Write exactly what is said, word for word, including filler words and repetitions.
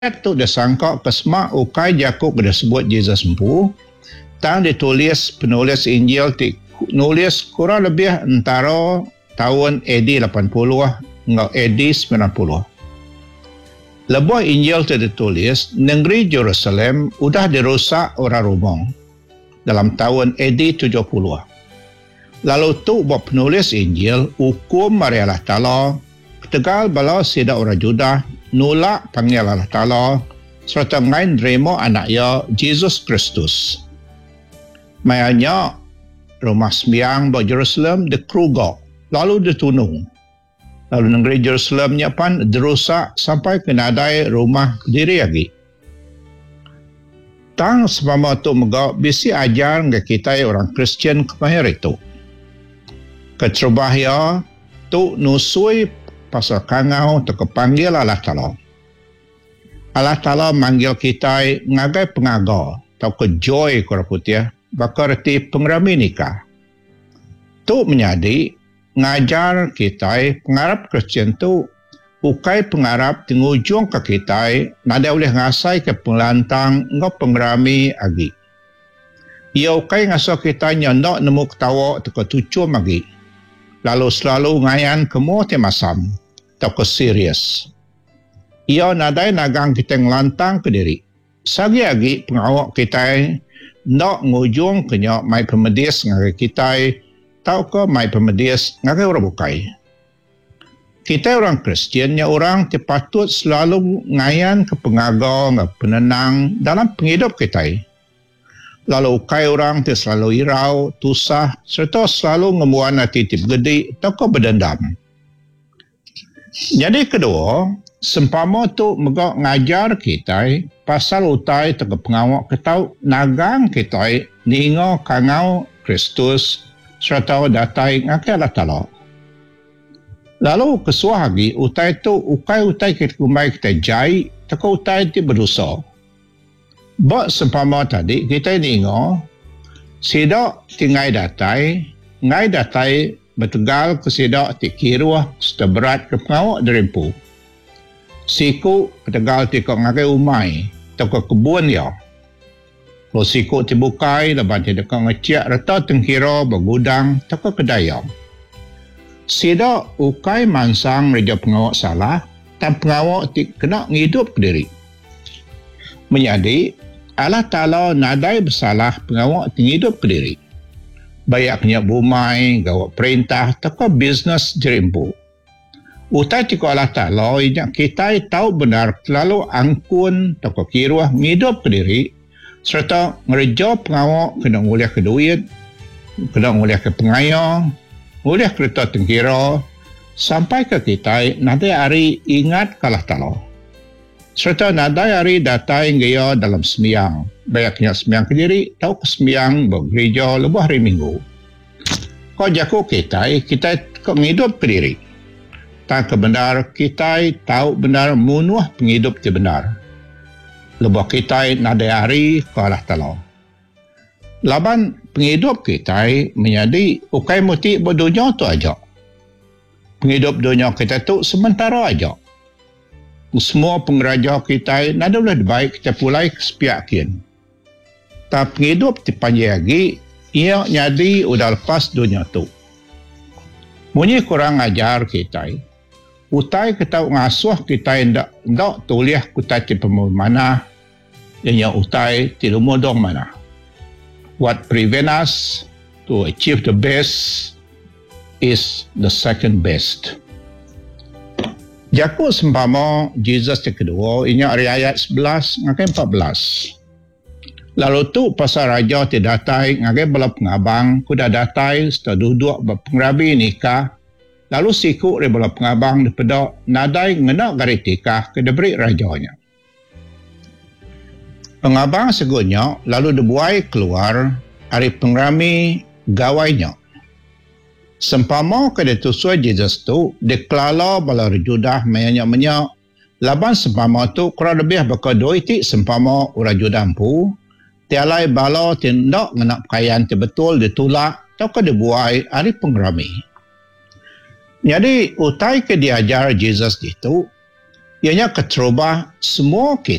tu dia sangka kesmak ukai Yakub dia sebut Jesus empu. Tang ditulis penulis Injil ti nulis kurang lebih antara tahun A D lapan puluh hingga A D sembilan puluh. Lebuh Injil tu ditulis, negeri Jerusalem udah dirusak orang Romong dalam tahun A D tujuh puluh. Lalu tu buat penulis Injil hukum mari Allah Ta'ala ketegal bala sida orang Judah nolak panggil Allah Ta'ala serta ngain remo anaknya Jesus Kristus. Mayanya rumah sembiang buat Jerusalem dikerugak lalu ditunung. Lalu negeri Jerusalemnya pun dirusak sampai ke nadai rumah diri lagi. Tang sepama tu megak bisi ajar ke kita orang Kristian kemahir itu. Keterbahaya tu nusui pasal kangau tu kepanggil Allah Ta'ala. Allah Ta'ala manggil kita ngagai pengagal atau ke joy korang putih bakal reti pengrami nikah. Tu menjadi ngajar kita pengarap Kristian tu ukai pengarap tingujung ke kita nada boleh ngasai ke pelantang ngau pengrami agi. Ia ukai ngasau kita nyonok nemu ketawa tu ke tucu magi. Lalu selalu ngayan kemu temasam atau ke serius. Ia nadai nagang kita ngelantang ke diri. Sagi lagi pengawak kita nak ngujung kenya mai pemedis ngagai kita tau ke mai pemedis ngagai orang bukai. Kita orang Kristiannya orang terpatut selalu ngayan ke pengagal, ke penenang dalam penghidup kita. Lalu ukai orang tu selalu irau, tusah, serta selalu ngemuan hati tip gede atau ke berdendam. Jadi kedua, sempama tu megak ngajar kita pasal utai teka pengawak ketau nagang kita ningo kangau Kristus serta datai ngakai Allah Ta'ala. Lalu kesuah lagi utai tu ukai utai kita kumbai kita jai teka utai ti berdosa. Bak sempama tadi kita ningo sidak tinggai datai ngai datai betegal ke sidak ti kiruah seteberat ke pengawak derimpu. Siku ketegal ti kau ngakai umai atau ke kebun ya. Kalau siku ti bukai lepas ti dekat ngeciak rata tengkira bergudang atau ke kedayam. Sida ukai mansang reja pengawak salah dan pengawak ti kena ngidup ke diri. Menjadi Allah Ta'ala nadai bersalah pengawak ti ngidup ke diri. Bayaknya bumai, gawak perintah atau ke bisnes jerimpu. Utai tiku Allah Ta'ala yang kita tahu benar terlalu angkun atau kiruah ngidup ke diri serta ngereja pengawak kena nguliah ke duit, kena nguliah ke pengayang, nguliah kereta tengkira sampai ke kita nanti hari ingat ke Allah Ta'ala. Serta nanti hari datai gaya dalam sembiang. Bayaknya sembiang ke diri, tahu ke sembiang bergereja lebuh hari minggu. Kau jago kita, kita kau ngidup ke diri. Tak kebenar kita tahu benar munuh penghidup ti benar. Lebuh kita nadai hari ke Allah Ta'ala. Laban penghidup kita menjadi ukai muti berdunia tu aja. Penghidup dunia kita tu sementara aja. Semua pengeraja kita nada boleh baik kita pulai kesepiakin. Tapi penghidup ti panjang lagi ia jadi udah lepas dunia tu. Munyi kurang ajar kita. Utai kita ngasuh kita ndak ndak tuliah kita ti pemul mana yang utai ti lumodong mana. What prevent us to achieve the best is the second best. Jaku sempama Jesus yang kedua, ini ayat sebelas ngakai empat belas. Lalu tu pasal raja ti datai ngakai bala pengabang, kuda datai setelah duduk berpengrabi nikah. Lalu siku dari bala pengabang daripada nadai ngena gari tikah ke deberi rajanya. Pengabang segunya lalu dibuai keluar hari pengrami gawainya. Sempama ke ditusui Jesus tu, dikelala bala Judah menyak-menyak. Laban sempama tu kurang lebih berkedoi ti sempama orang Judah empu. Tialai bala tindak ngenak pakaian ti betul ditulak atau ke dibuai hari pengrami. Jadi utai ke diajar Jesus itu, Ianya keterubah semua kita